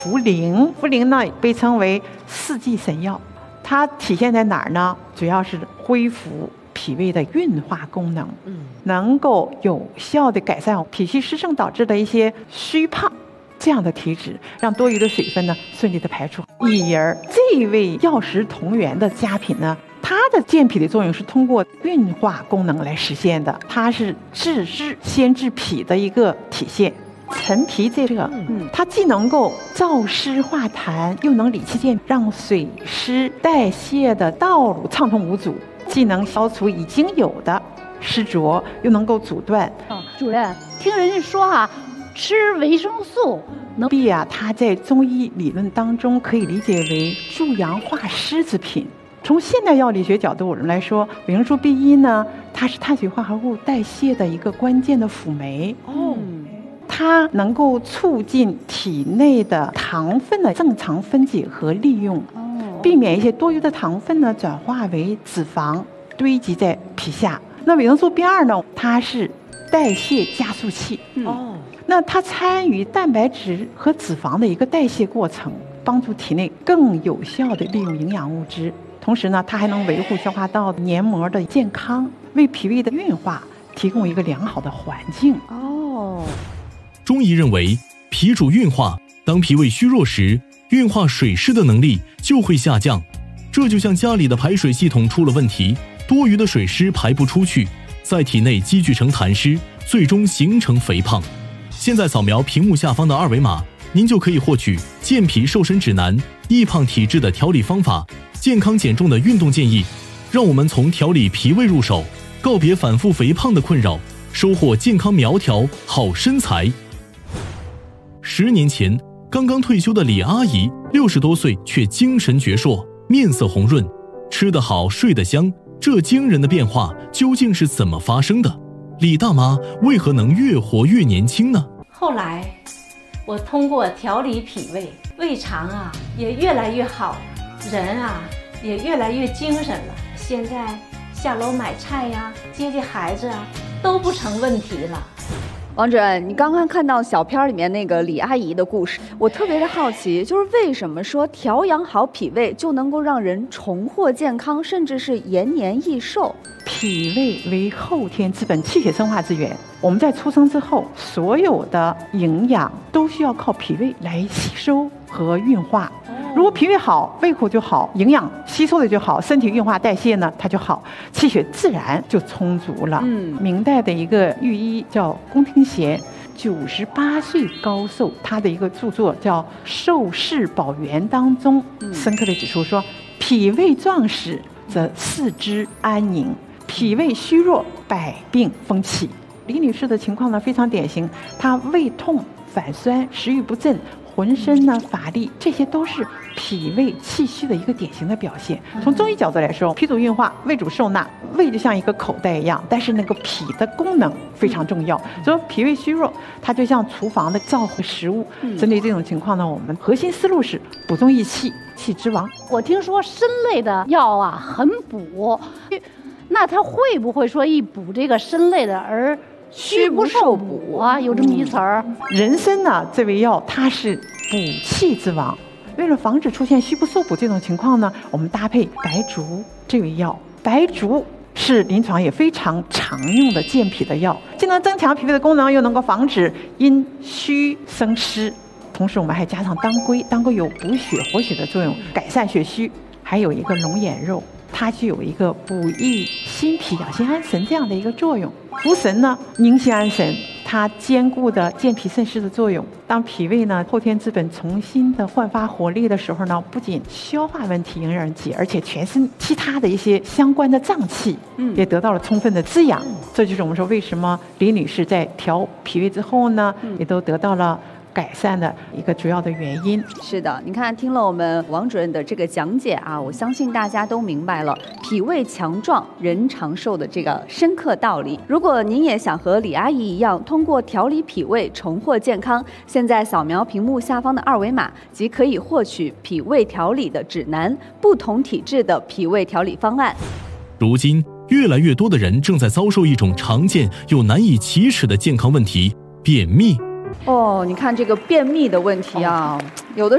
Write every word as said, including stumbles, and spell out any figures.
茯苓，茯苓呢被称为四季神药，它体现在哪儿呢？主要是恢复脾胃的运化功能，嗯，能够有效的改善脾虚湿盛导致的一些虚胖这样的体质，让多余的水分呢顺利的排出。薏仁这味药食同源的佳品呢，它的健脾的作用是通过运化功能来实现的，它是治湿先治脾的一个体现。陈皮这个，嗯，它既能够燥湿化痰，又能理气健，让水湿代谢的道路畅通无阻，既能消除已经有的湿浊，又能够阻断。 哦，主任，听人家说啊，吃维生素能必啊，它在中医理论当中可以理解为助阳化湿之品。从现代药理学角度来说，维生素 B 一 呢，它是碳水化合物代谢的一个关键的辅酶。哦。它能够促进体内的糖分的正常分解和利用，避免一些多余的糖分呢转化为脂肪堆积在皮下。那维生素 B 二 呢，它是代谢加速器，哦，那它参与蛋白质和脂肪的一个代谢过程，帮助体内更有效地利用营养物质。同时呢，它还能维护消化道黏膜的健康，为脾胃的运化提供一个良好的环境。哦。 中医认为，脾主运化，当脾胃虚弱时，运化水湿的能力就会下降。这就像家里的排水系统出了问题，多余的水湿排不出去，在体内积聚成痰湿，最终形成肥胖。现在扫描屏幕下方的二维码，您就可以获取健脾瘦身指南、易胖体质的调理方法、健康减重的运动建议。让我们从调理脾胃入手，告别反复肥胖的困扰，收获健康苗条好身材。十年前，刚刚退休的李阿姨，六十多岁却精神矍铄，面色红润，吃得好，睡得香。这惊人的变化究竟是怎么发生的？李大妈为何能越活越年轻呢？ 后来，我通过调理脾胃，胃肠啊也越来越好，人啊也越来越精神了。现在下楼买菜呀、接接孩子啊，都不成问题了。 王主任，你刚刚看到小片里面那个李阿姨的故事，我特别的好奇，就是为什么说调养好脾胃就能够让人重获健康，甚至是延年益寿？ 脾胃为后天之本，气血生化之源。我们在出生之后，所有的营养都需要靠脾胃来吸收和运化。如果脾胃好，胃口就好，营养吸收的就好，身体运化代谢呢它就好，气血自然就充足了。嗯，明代的一个御医叫龚廷贤，九十八岁高寿，他的一个著作叫《寿世保元》当中，深刻的指出说，脾胃壮实则四肢安宁，脾胃虚弱百病风起。李女士的情况呢非常典型，她胃痛、反酸、食欲不振，浑身呢乏力，这些都是脾胃气虚的一个典型的表现。从中医角度来说，脾主运化，胃主受纳，胃就像一个口袋一样，但是那个脾的功能非常重要，所以脾胃虚弱，它就像厨房的灶和食物。针对这种情况呢，我们核心思路是补中益气，气之王。 我听说参类的药啊很补，那它会不会说一补这个参类的而虚不受补啊？有这么一词儿。 人参呢，这味药它是补气之王。为了防止出现虚不受补这种情况呢，我们搭配白术这味药。白术是临床也非常常用的健脾的药，既能增强脾胃的功能，又能够防止因虚生湿。同时，我们还加上当归，当归有补血活血的作用，改善血虚。还有一个龙眼肉，它具有一个补益心脾、养心安神这样的一个作用。茯神呢，宁心安神，它兼顾的健脾渗湿的作用。当脾胃呢后天之本重新的焕发活力的时候呢，不仅消化问题迎刃而解，而且全身其他的一些相关的脏器也得到了充分的滋养。嗯、这就是我们说为什么李女士在调脾胃之后呢，嗯、也都得到了改善的一个主要的原因。 是的，你看听了我们王主任的这个讲解啊，我相信大家都明白了脾胃强壮人长寿的这个深刻道理。如果您也想和李阿姨一样通过调理脾胃重获健康，现在扫描屏幕下方的二维码即可以获取脾胃调理的指南，不同体质的脾胃调理方案。 如今越来越多的人正在遭受一种常见又难以启齿的健康问题——便秘。 哦，你看这个便秘的问题啊，有的